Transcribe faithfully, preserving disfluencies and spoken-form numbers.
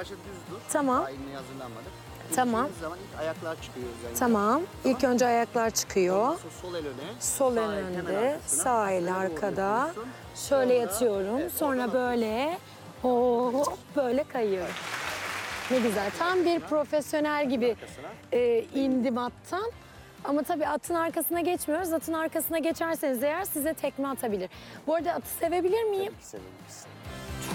karşı düz dur. Tamam. Daha ilmeği hazırlanmadık. Tamam. İlk zaman ilk ayaklar çıkıyor üzerine. Tamam. İlk önce ayaklar çıkıyor. Ondan sonra sol el öne. Sol el sağ el hemen önde, arkasına, sağ el arkaya doğru arkada. yapıyorsun. Şöyle Sonra- yatıyorum. Evet, Sonra oradan böyle hop böyle kayıyorum. Ne güzel. Tam bir profesyonel gibi arkasına. e, indim attan. Ama tabii atın arkasına geçmiyoruz. Atın arkasına geçerseniz eğer size tekme atabilir. Bu arada atı sevebilir miyim? Tabii ki sevebilirsin.